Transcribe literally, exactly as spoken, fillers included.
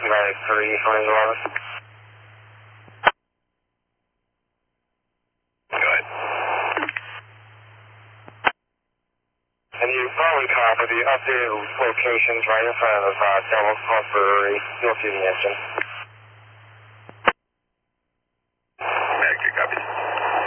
United three, Flames eleven. Good. And you probably copy the updated locations right in front of uh, Devil's Pump Brewery. You'll see the engine.